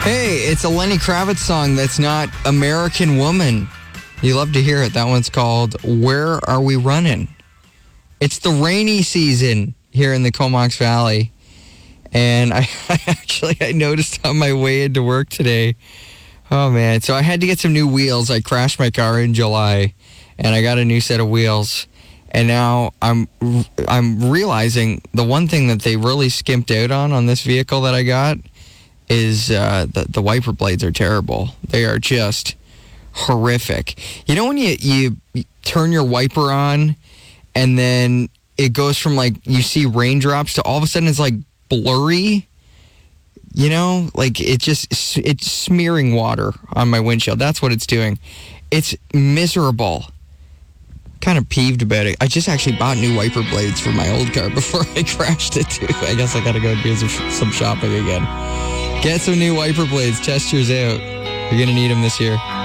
Hey, it's a Lenny Kravitz song that's not American Woman. You love to hear it. That one's called Where Are We Running? It's the rainy season here in the Comox Valley. And I noticed on my way into work today, oh man, so I had to get some new wheels. I crashed my car in July and I got a new set of wheels. And now I'm realizing the one thing that they really skimped out on this vehicle that I got is the wiper blades are terrible. They are just horrific. You know when you turn your wiper on and then it goes from like you see raindrops to all of a sudden it's like blurry? You know, like it's smearing water on my windshield. That's what it's doing. It's miserable. Kind of peeved about it. I just actually bought new wiper blades for my old car before I crashed it too. I guess I gotta go do some shopping again. Get some new wiper blades. Test yours out. You're gonna need them this year.